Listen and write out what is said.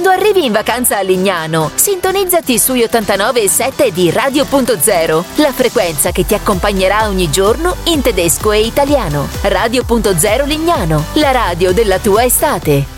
Quando arrivi in vacanza a Lignano, sintonizzati sui 89,7 di Radio.0, la frequenza che ti accompagnerà ogni giorno in tedesco e italiano. Radio.0 Lignano, la radio della tua estate.